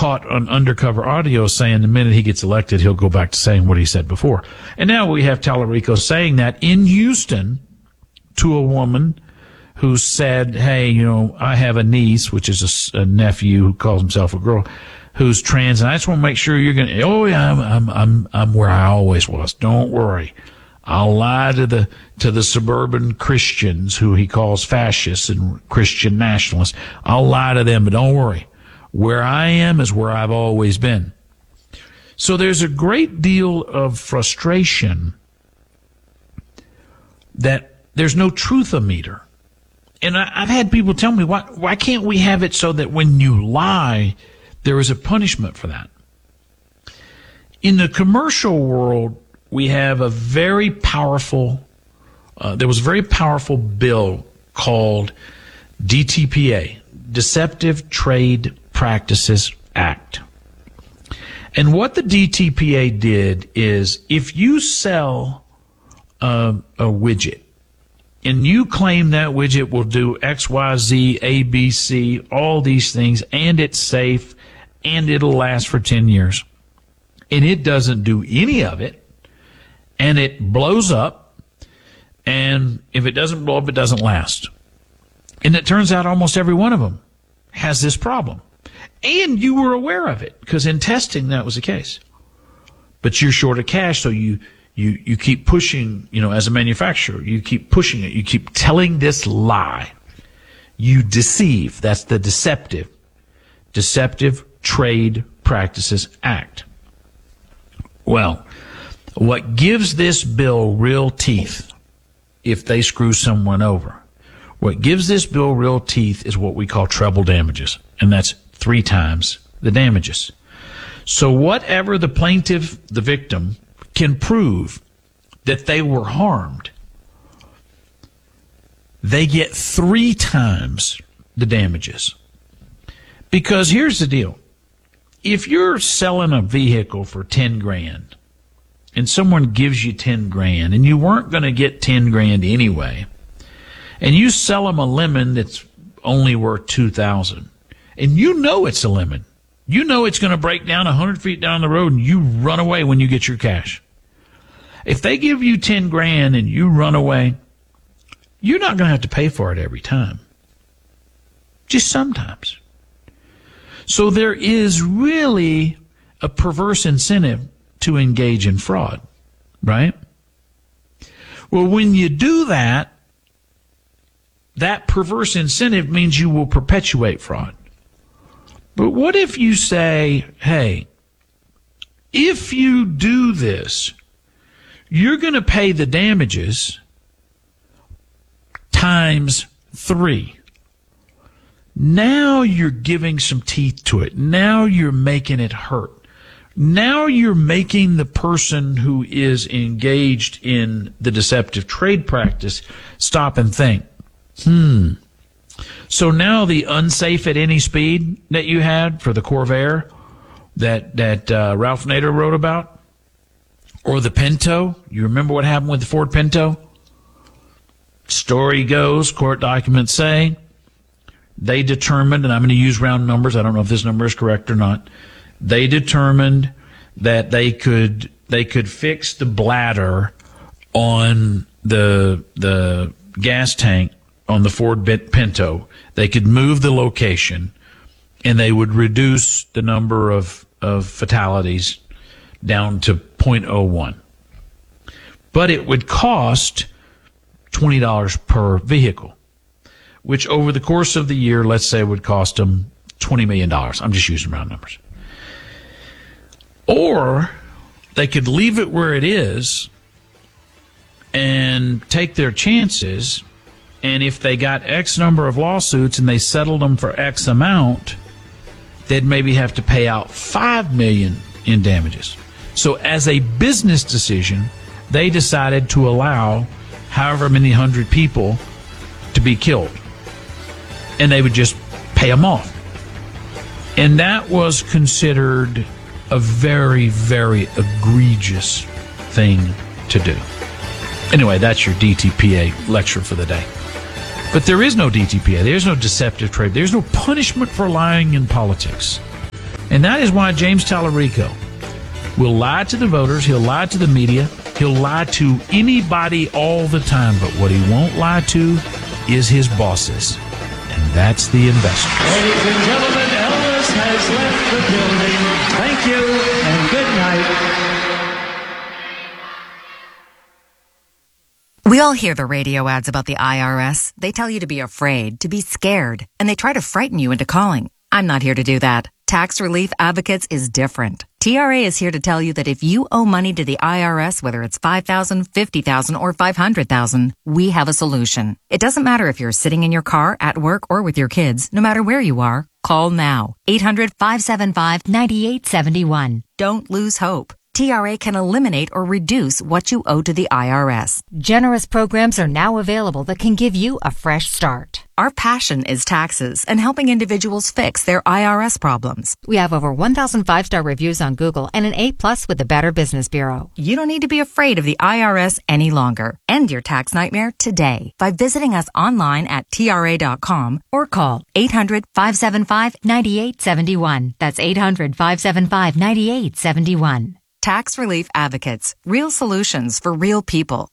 caught on undercover audio saying the minute he gets elected, he'll go back to saying what he said before. And now we have Tallarico saying that in Houston to a woman who said, hey, you know, I have a niece, which is a nephew who calls himself a girl, who's trans, and I just want to make sure you're going to, oh yeah, I'm where I always was. Don't worry. I'll lie to the suburban Christians who he calls fascists and Christian nationalists. I'll lie to them, but don't worry. Where I am is where I've always been. So there's a great deal of frustration that there's no truth-o-meter. And I've had people tell me, why can't we have it so that when you lie, there is a punishment for that? In the commercial world, we have a very powerful, there was a very powerful bill called DTPA, Deceptive Trade Practices Act. And what the DTPA did is if you sell a widget and you claim that widget will do X, Y, Z, A, B, C, all these things, and it's safe, and it'll last for 10 years, and it doesn't do any of it, and it blows up, and if it doesn't blow up, it doesn't last. And it turns out almost every one of them has this problem. And you were aware of it, because in testing that was the case. But you're short of cash, so you keep pushing, you know, as a manufacturer, you keep pushing it. You keep telling this lie. You deceive. That's the Deceptive Trade Practices Act. Well, what gives this bill real teeth if they screw someone over? What gives this bill real teeth is what we call treble damages, and that's 3 times the damages. So whatever the plaintiff, the victim, can prove that they were harmed, they get 3 times the damages. Because here's the deal. If you're selling a vehicle for 10 grand and someone gives you 10 grand and you weren't going to get 10 grand anyway, and you sell them a lemon that's only worth 2,000, and you know it's a lemon, you know it's going to break down 100 feet down the road, and you run away when you get your cash. If they give you 10 grand and you run away, you're not going to have to pay for it every time. Just sometimes. So there is really a perverse incentive to engage in fraud, right? Well, when you do that, that perverse incentive means you will perpetuate fraud. But what if you say, hey, if you do this, you're going to pay the damages times 3. Now you're giving some teeth to it. Now you're making it hurt. Now you're making the person who is engaged in the deceptive trade practice stop and think, So now the unsafe at any speed that you had for the Corvair that Ralph Nader wrote about, or the Pinto, you remember what happened with the Ford Pinto? Story goes, court documents say, they determined, and I'm going to use round numbers, I don't know if this number is correct or not, they determined that they could fix the bladder on the gas tank on the Ford Pinto. They could move the location, and they would reduce the number of fatalities down to 0.01. But it would cost $20 per vehicle, which over the course of the year, let's say, would cost them $20 million. I'm just using round numbers. Or they could leave it where it is and take their chances, and if they got X number of lawsuits and they settled them for X amount, they'd maybe have to pay out $5 million in damages. So as a business decision, they decided to allow however many hundred people to be killed, and they would just pay them off. And that was considered a very, very egregious thing to do. Anyway, that's your DTPA lecture for the day. But there is no DTPA. There's no deceptive trade. There's no punishment for lying in politics. And that is why James Tallarico will lie to the voters, he'll lie to the media, he'll lie to anybody all the time, but what he won't lie to is his bosses, and that's the investors. Ladies and gentlemen, Elvis has left the building. Thank you, and good night. We all hear the radio ads about the IRS. They tell you to be afraid, to be scared, and they try to frighten you into calling. I'm not here to do that. Tax Relief Advocates is different. TRA is here to tell you that if you owe money to the IRS, whether it's $5,000, $50,000, or $500,000, we have a solution. It doesn't matter if you're sitting in your car, at work, or with your kids. No matter where you are, call now. 800-575-9871. Don't lose hope. TRA can eliminate or reduce what you owe to the IRS. Generous programs are now available that can give you a fresh start. Our passion is taxes and helping individuals fix their IRS problems. We have over 1,000 5-star reviews on Google and an A+ with the Better Business Bureau. You don't need to be afraid of the IRS any longer. End your tax nightmare today by visiting us online at TRA.com or call 800-575-9871. That's 800-575-9871. Tax Relief Advocates. Real solutions for real people.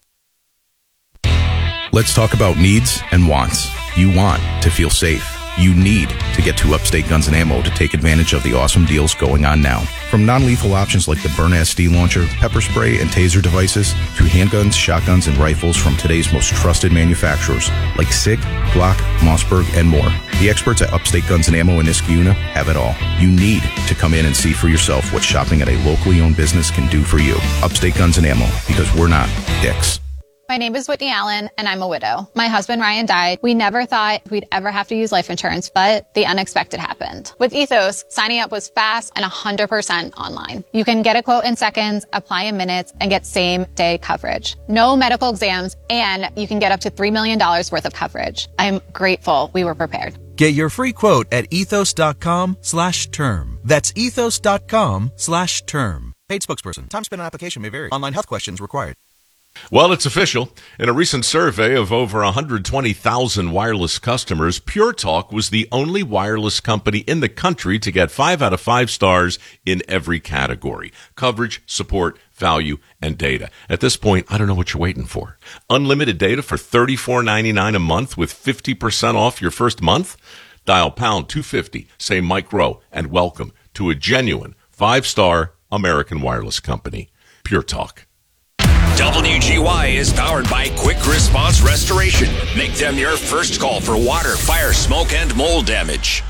Let's talk about needs and wants. You want to feel safe. You need to get to Upstate Guns and Ammo to take advantage of the awesome deals going on now. From non-lethal options like the Byrna SD launcher, pepper spray, and taser devices, to handguns, shotguns, and rifles from today's most trusted manufacturers like SIG, Glock, Mossberg, and more. The experts at Upstate Guns and Ammo in Niskayuna have it all. You need to come in and see for yourself what shopping at a locally owned business can do for you. Upstate Guns and Ammo, because we're not dicks. My name is Whitney Allen, and I'm a widow. My husband, Ryan, died. We never thought we'd ever have to use life insurance, but the unexpected happened. With Ethos, signing up was fast and 100% online. You can get a quote in seconds, apply in minutes, and get same-day coverage. No medical exams, and you can get up to $3 million worth of coverage. I'm grateful we were prepared. Get your free quote at ethos.com/term. That's ethos.com/term. Paid spokesperson. Time spent on application may vary. Online health questions required. Well, it's official. In a recent survey of over 120,000 wireless customers, Pure Talk was the only wireless company in the country to get 5 out of 5 stars in every category: coverage, support, value, and data. At this point, I don't know what you're waiting for. Unlimited data for $34.99 a month with 50% off your first month? Dial pound 250, say Mike Rowe, and welcome to a genuine 5-star American wireless company. Pure Talk. WGY is powered by Quick Response Restoration. Make them your first call for water, fire, smoke, and mold damage.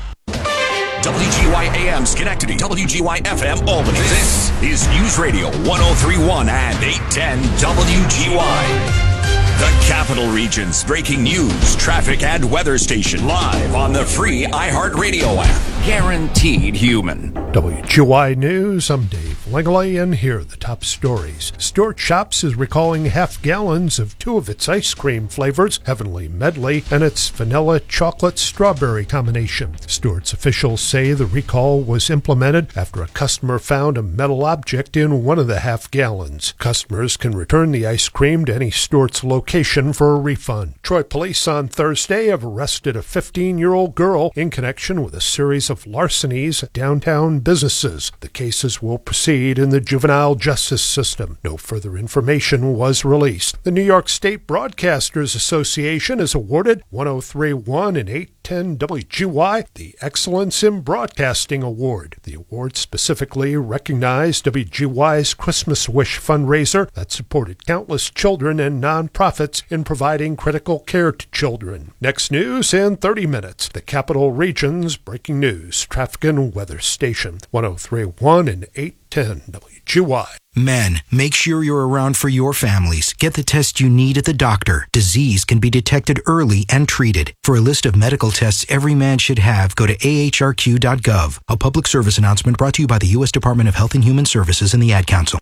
WGY AM Schenectady, WGY FM Albany. This is News Radio 103.1 and 810 WGY. The Capital Region's breaking news, traffic, and weather station live on the free iHeartRadio app. Guaranteed human. WGY News, I'm Dave Langley, and here are the top stories. Stuart Shops is recalling half gallons of 2 of its ice cream flavors, Heavenly Medley, and its vanilla chocolate strawberry combination. Stuart's officials say the recall was implemented after a customer found a metal object in one of the half gallons. Customers can return the ice cream to any Stuart's location for a refund. Troy police on Thursday have arrested a 15-year-old girl in connection with a series of larcenies at downtown businesses. The cases will proceed in the juvenile justice system. No further information was released. The New York State Broadcasters Association has awarded 103.1 and 810 WGY the Excellence in Broadcasting Award. The award specifically recognized WGY's Christmas Wish fundraiser that supported countless children and nonprofits in providing critical care to children. Next news in 30 minutes. The Capital Region's breaking news, traffic and weather station, 103.1 and 810 WGY. Men, make sure you're around for your families. Get the test you need at the doctor. Disease can be detected early and treated. For a list of medical tests every man should have, go to ahrq.gov. A public service announcement brought to you by the U.S. Department of Health and Human Services and the Ad Council.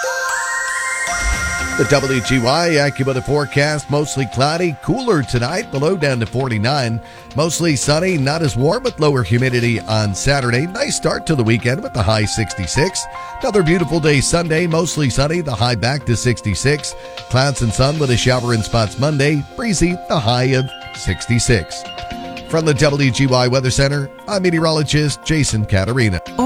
The WGY AccuWeather forecast, mostly cloudy, cooler tonight, below down to 49. Mostly sunny, not as warm with lower humidity on Saturday. Nice start to the weekend with the high 66. Another beautiful day Sunday, mostly sunny, the high back to 66. Clouds and sun with a shower in spots Monday, breezy, the high of 66. From the WGY Weather Center, I'm meteorologist Jason Caterina.